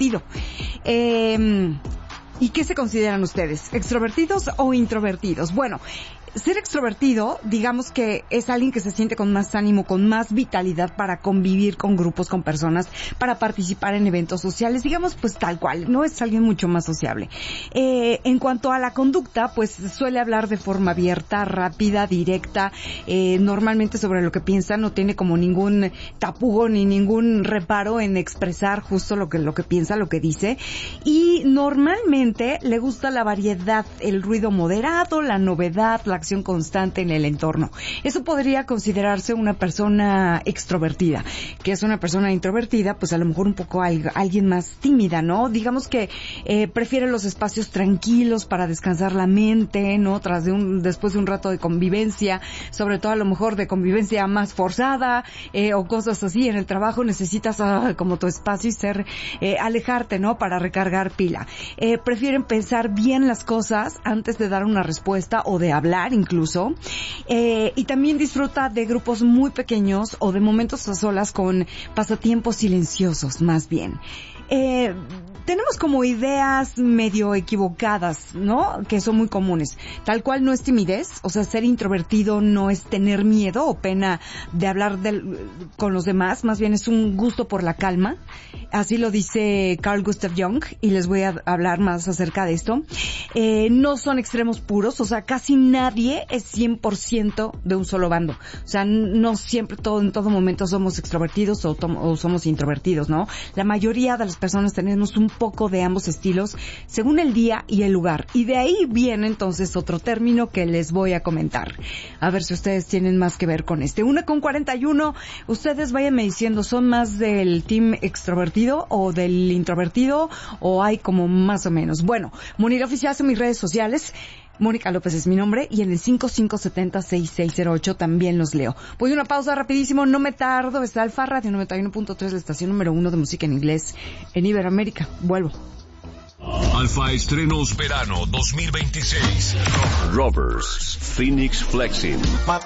extrovertido. ¿Y qué se consideran ustedes? ¿Extrovertidos o introvertidos? Bueno, ser extrovertido, digamos que es alguien que se siente con más ánimo, con más vitalidad para convivir con grupos, con personas, para participar en eventos sociales, digamos pues tal cual, no es alguien mucho más sociable. En cuanto a la conducta, pues suele hablar de forma abierta, rápida, directa, normalmente sobre lo que piensa, no tiene como ningún tapujo ni ningún reparo en expresar justo lo que piensa, lo que dice, y normalmente le gusta la variedad, el ruido moderado, la novedad, la acción constante en el entorno. Eso podría considerarse una persona extrovertida. Que es una persona introvertida, pues a lo mejor un poco alguien más tímida, ¿no? Digamos que prefiere los espacios tranquilos para descansar la mente, ¿no? Después de un rato de convivencia, sobre todo a lo mejor de convivencia más forzada, o cosas así. En el trabajo necesitas como tu espacio y alejarte, ¿no? Para recargar pila. Prefieren pensar bien las cosas antes de dar una respuesta o de hablar incluso, y también disfruta de grupos muy pequeños o de momentos a solas con pasatiempos silenciosos, más bien. Tenemos como ideas medio equivocadas, ¿no? Que son muy comunes. Tal cual no es timidez, o sea, ser introvertido no es tener miedo o pena de hablar con los demás, más bien es un gusto por la calma. Así lo dice Carl Gustav Jung, y les voy a hablar más acerca de esto. No son extremos puros, o sea, casi nadie es 100% de un solo bando. O sea, no siempre, en todo momento somos extrovertidos o somos introvertidos, ¿no? La mayoría de las personas tenemos un poco de ambos estilos según el día y el lugar. Y de ahí viene entonces otro término que les voy a comentar. A ver si ustedes tienen más que ver con este. 1:41. Ustedes váyanme diciendo, ¿son más del team extrovertido o del introvertido? ¿O hay como más o menos? Bueno, Munira Oficial hace mis redes sociales. Mónica López es mi nombre, y en el 5570-6608 también los leo. Voy a una pausa rapidísimo, no me tardo. Está Alfa Radio 91.3, la estación número 1 de música en inglés en Iberoamérica. Vuelvo. Alfa Estrenos Verano 2026. Rovers, Phoenix Flexing.